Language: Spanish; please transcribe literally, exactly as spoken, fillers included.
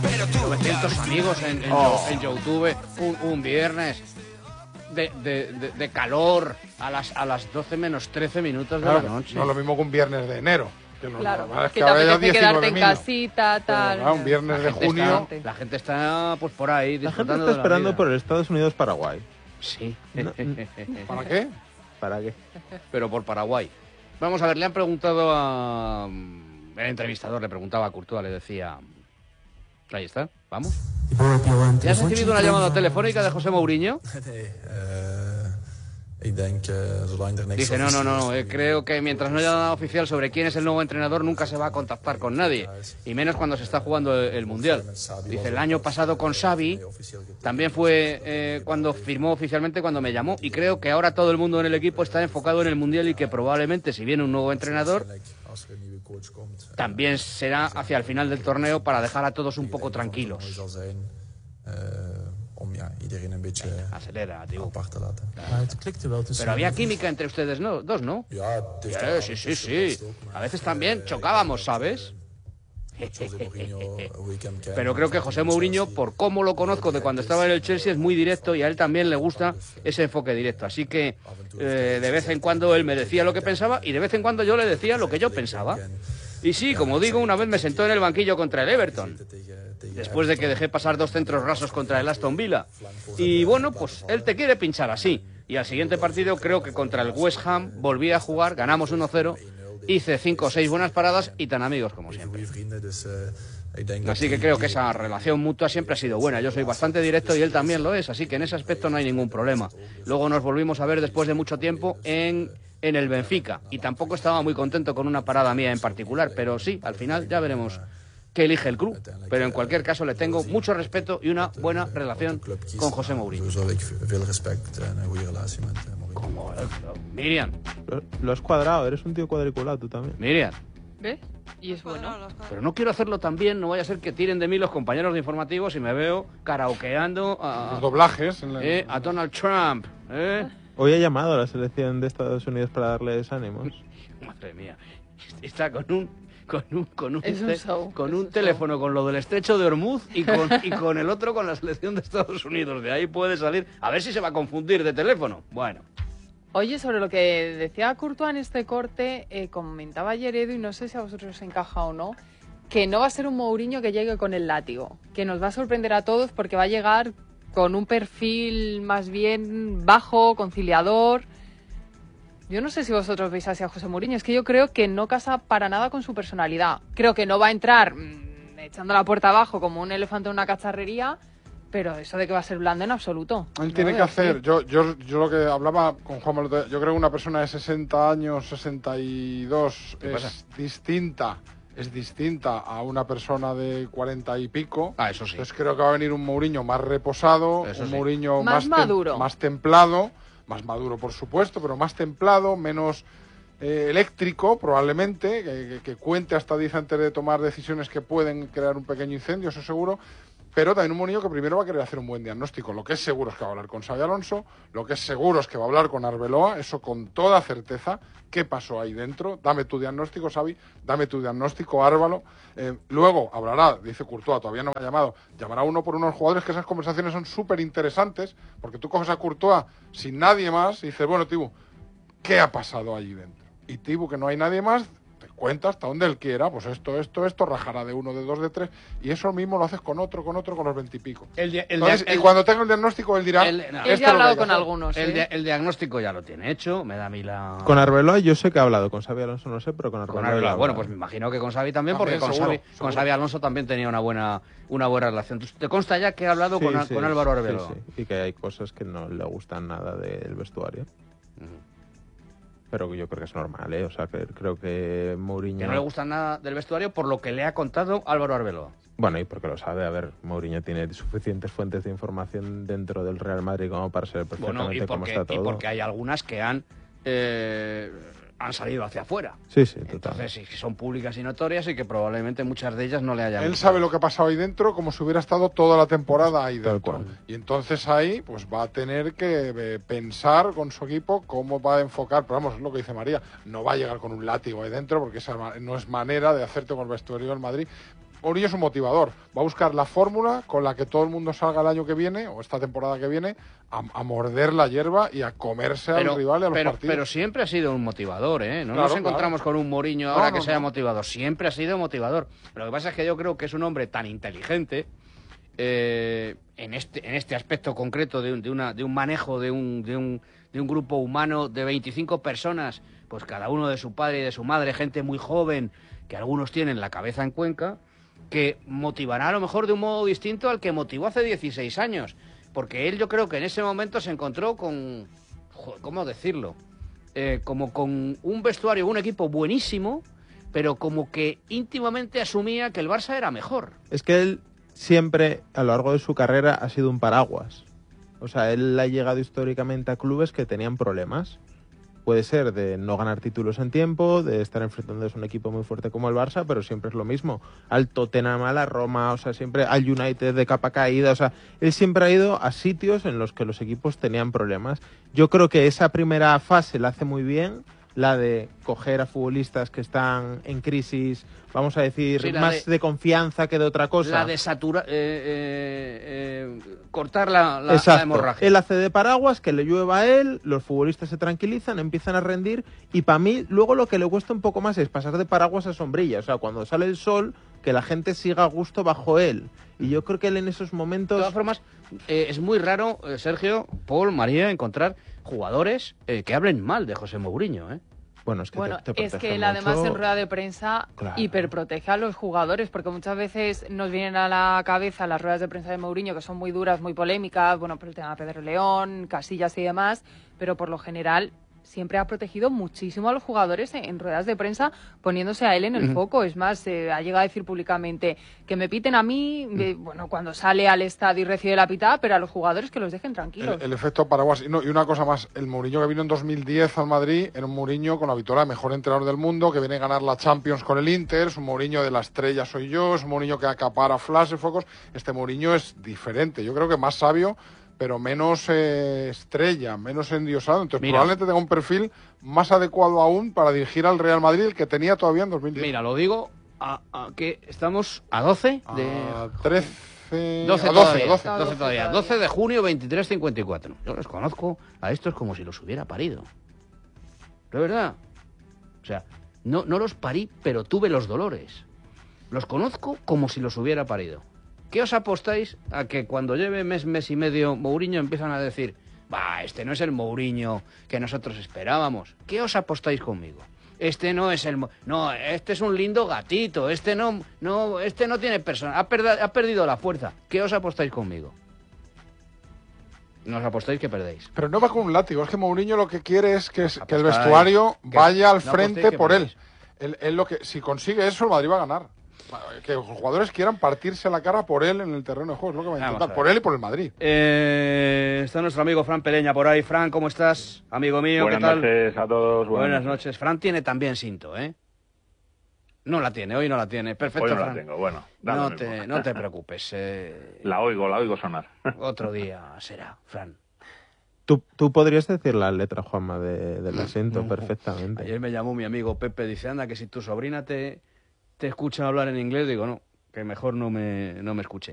novecientos amigos en, en, Oh. en YouTube un, un viernes de, de, de, de calor a las, a las doce menos trece minutos de Claro, la noche. no es lo mismo que un viernes de enero. Que lo Claro, normal es que que te ahora ya apetece quedarte en diecinueve mil. casita, tal. Pero, claro, un viernes La de gente junio. está- la gente está pues por ahí La gente disfrutando está de la esperando vida. por el Estados Unidos-Paraguay. Sí. No, ¿Para qué? ¿Para qué? Pero por Paraguay. Vamos a ver, le han preguntado a... El entrevistador le preguntaba a Courtois, le decía... Ahí está, vamos. ¿Ya has recibido una llamada telefónica de José Mourinho? Dice, no, no, no, eh, creo que mientras no haya nada oficial sobre quién es el nuevo entrenador, nunca se va a contactar con nadie, y menos cuando se está jugando el, el Mundial. Dice, el año pasado con Xavi también fue eh, cuando firmó oficialmente, cuando me llamó, y creo que ahora todo el mundo en el equipo está enfocado en el Mundial y que probablemente si viene un nuevo entrenador, también será hacia el final del torneo para dejar a todos un poco tranquilos. Acelera, tío. Pero había química entre ustedes, ¿no? Dos, ¿no? Sí, sí, sí, sí. A veces también chocábamos, ¿sabes? Pero creo que José Mourinho, por cómo lo conozco de cuando estaba en el Chelsea, es muy directo y a él también le gusta ese enfoque directo. Así que eh, de vez en cuando él me decía lo que pensaba y de vez en cuando yo le decía lo que yo pensaba. Y sí, como digo, una vez me sentó en el banquillo contra el Everton, después de que dejé pasar dos centros rasos contra el Aston Villa. Y bueno, pues él te quiere pinchar así. Y al siguiente partido, creo que contra el West Ham, volví a jugar, ganamos uno cero, hice cinco o seis buenas paradas y tan amigos como siempre. Así que creo que esa relación mutua siempre ha sido buena. Yo soy bastante directo y él también lo es, así que en ese aspecto no hay ningún problema. Luego nos volvimos a ver después de mucho tiempo en... en el Benfica, y tampoco estaba muy contento con una parada mía en particular, pero sí, al final ya veremos qué elige el club, pero en cualquier caso le tengo mucho respeto y una buena relación con José Mourinho. Como, Miriam. Lo, lo has cuadrado, eres un tío cuadriculado tú también. Miriam. ¿Ves? Y es bueno. Pero no quiero hacerlo tan bien, no vaya a ser que tiren de mí los compañeros de informativos y me veo karaokeando a, Los doblajes. En la... eh, a Donald Trump. ¿eh? Hoy ha llamado a la selección de Estados Unidos para darles ánimos. Madre mía, está con un con un con un, Es un te- show, con es un un teléfono con lo del estrecho de Hormuz y con y con el otro con la selección de Estados Unidos. De ahí puede salir, a ver si se va a confundir de teléfono. Bueno, Oye, sobre lo que decía Courtois en este corte, eh, comentaba ayer Edu, y no sé si a vosotros os encaja o no, que no va a ser un Mourinho que llegue con el látigo, que nos va a sorprender a todos porque va a llegar con un perfil más bien bajo, conciliador. Yo no sé si vosotros veis así a José Mourinho, es que yo creo que no casa para nada con su personalidad. Creo que no va a entrar mmm, echando la puerta abajo como un elefante en una cacharrería, pero eso de que va a ser blando en absoluto. Él No tiene lo que veo así. hacer, yo, yo, yo lo que hablaba con Juan Manuel, yo creo que una persona de sesenta años, sesenta y dos, ¿Qué pasa? es distinta, es distinta a una persona de cuarenta y pico. ah, eso sí. Entonces creo que va a venir un Mourinho más reposado, Eso un sí. Mourinho Más más, tem- maduro. más templado, más maduro por supuesto, pero más templado, menos eh, eléctrico probablemente, que, que- que cuente hasta diez antes de tomar decisiones que pueden crear un pequeño incendio, eso seguro. Pero también un Mourinho que primero va a querer hacer un buen diagnóstico. Lo que es seguro es que va a hablar con Xabi Alonso, lo que es seguro es que va a hablar con Arbeloa, eso con toda certeza. ¿Qué pasó ahí dentro? Dame tu diagnóstico, Xavi, dame tu diagnóstico, Árvalo. Eh, luego hablará, dice Courtois, todavía no me ha llamado, llamará uno por uno a los jugadores, que esas conversaciones son súper interesantes, porque tú coges a Courtois sin nadie más y dices, bueno, Tibu, ¿qué ha pasado allí dentro? Y Tibu, que no hay nadie más, te cuenta hasta donde él quiera, pues esto, esto, esto, rajará de uno, de dos, de tres, y eso mismo lo haces con otro, con otro, con los veintipico. El, dia- el, Entonces, dia- y el- cuando tenga el diagnóstico, él dirá, el- no, Él esto ya ha es lo que hablado hay que con hacer. algunos, el, ¿eh? dia- el diagnóstico ya lo tiene hecho, me da a mí la... Con Arbeloa yo sé que ha hablado, con Xabi Alonso no sé, pero con Arbeloa. Con ya ha Arbeloa. hablado. Bueno, pues me imagino que con Xavi también, porque También, con, seguro, Xavi, seguro. con Xabi Alonso también tenía una buena una buena relación. ¿Te consta ya que ha hablado Sí, con, Al- sí, con Álvaro sí, Arbeloa? sí, y que hay cosas que no le gustan nada del vestuario. Pero que yo creo que es normal, ¿eh? O sea, que creo que Mourinho... Que no le gusta nada del vestuario por lo que le ha contado Álvaro Arbeloa. Bueno, y porque lo sabe, a ver, Mourinho tiene suficientes fuentes de información dentro del Real Madrid como para saber perfectamente Bueno, y cómo porque, está y todo. porque hay algunas que han eh, han salido hacia afuera. Sí, sí, total. Entonces, sí, que son públicas y notorias y que probablemente muchas de ellas no le hayan Él gustado. sabe lo que ha pasado ahí dentro como si hubiera estado toda la temporada ahí Tal dentro. cual. Y entonces ahí pues va a tener que eh, pensar con su equipo cómo va a enfocar. Pero vamos, es lo que dice María, no va a llegar con un látigo ahí dentro porque esa ma- no es manera de hacerte con el vestuario del Madrid. Mourinho es un motivador. Va a buscar la fórmula con la que todo el mundo salga el año que viene, o esta temporada que viene, a, a morder la hierba y a comerse pero, al rival y a los pero, partidos. pero siempre ha sido un motivador, ¿eh? No Claro, nos encontramos claro. con un Mourinho ahora No, que no, sea no. motivador. Siempre ha sido motivador. Lo que pasa es que yo creo que es un hombre tan inteligente eh, en este en este aspecto concreto de un, de una, de un manejo de un, de, un, de un grupo humano de veinticinco personas, pues cada uno de su padre y de su madre, gente muy joven, que algunos tienen la cabeza en Cuenca, que motivará a lo mejor de un modo distinto al que motivó hace dieciséis años. Porque él yo creo que en ese momento se encontró con... Joder, ¿cómo decirlo? Eh, como con un vestuario, un equipo buenísimo, pero como que íntimamente asumía que el Barça era mejor. Es que él siempre, a lo largo de su carrera, ha sido un paraguas. O sea, él ha llegado históricamente a clubes que tenían problemas. Puede ser de no ganar títulos en tiempo, de estar enfrentándose a un equipo muy fuerte como el Barça, pero siempre es lo mismo. Al Tottenham, a la Roma, o sea, siempre al United de capa caída. O sea, él siempre ha ido a sitios en los que los equipos tenían problemas. Yo creo que esa primera fase la hace muy bien, la de coger a futbolistas que están en crisis, vamos a decir, Sí, más de, de, de confianza que de otra cosa. La de saturar, eh, eh, eh, cortar la, la, Exacto. la hemorragia. Él hace de paraguas, que le llueva a él, los futbolistas se tranquilizan, empiezan a rendir, y para mí luego lo que le cuesta un poco más es pasar de paraguas a sombrilla. O sea, cuando sale el sol, que la gente siga a gusto bajo él. Y yo creo que él en esos momentos... De todas formas, eh, es muy raro, eh, Sergio, Paul, María, encontrar jugadores eh, que hablen mal de José Mourinho, ¿eh? Bueno, es que, Bueno, te, te es que protege él además mucho. en rueda de prensa Claro. hiperprotege a los jugadores, porque muchas veces nos vienen a la cabeza las ruedas de prensa de Mourinho, que son muy duras, muy polémicas, bueno, por el tema de Pedro León, Casillas y demás, pero por lo general siempre ha protegido muchísimo a los jugadores en, en ruedas de prensa, poniéndose a él en el Uh-huh. foco. Es más, eh, ha llegado a decir públicamente que me piten a mí, eh, bueno, cuando sale al estadio y recibe la pitada, pero a los jugadores que los dejen tranquilos. El, el efecto paraguas. Y, no, y una cosa más, el Mourinho que vino en dos mil diez al Madrid era un Mourinho con la victoria de mejor entrenador del mundo, que viene a ganar la Champions con el Inter, es un Mourinho de la estrella soy yo, es un Mourinho que acapara flashes, focos. Este Mourinho es diferente, yo creo que más sabio, pero menos eh, estrella, menos endiosado. Entonces Mira. probablemente tenga un perfil más adecuado aún para dirigir al Real Madrid, el que tenía todavía en dos mil diez. Mira, lo digo, a, a, que estamos a doce de... A trece... doce a todavía, doce, doce doce. todavía, doce de junio, veintitrés cincuenta y cuatro. Yo los conozco a estos como si los hubiera parido. De verdad. O sea, no, no los parí, pero tuve los dolores. Los conozco como si los hubiera parido. ¿Qué os apostáis a que cuando lleve mes, mes y medio Mourinho empiezan a decir, bah, este no es el Mourinho que nosotros esperábamos? ¿Qué os apostáis conmigo? Este no es el... Mo- No, este es un lindo gatito, este no, no, este no tiene persona, ha, perda- ha perdido la fuerza. ¿Qué os apostáis conmigo? No os apostáis que perdéis. Pero no va con un látigo, es que Mourinho lo que quiere es que, es- que el Apostáis, vestuario que- vaya al no frente apostéis que por él. perdéis. él. Él lo que, si consigue eso, el Madrid va a ganar. Que los jugadores quieran partirse la cara por él en el terreno de juego, es lo que va a Vamos intentar, a ver. por él y por el Madrid. Eh, está nuestro amigo Fran Peleña por ahí. Fran, ¿cómo estás? Amigo mío, Buenas ¿qué tal? noches a todos. Buenas noches. Fran tiene también cinto, ¿eh? No la tiene, hoy no la tiene. Perfecto, Hoy no la Fran. tengo, bueno. da lo No mismo. te, no te preocupes. eh, La oigo, la oigo sonar. otro día será, Fran. Tú, tú podrías decir la letra, Juanma, de, del asiento perfectamente. Ayer me llamó mi amigo Pepe, dice, anda, que si tu sobrina te, te escucha hablar en inglés, digo, no, que mejor no me, no me escuche.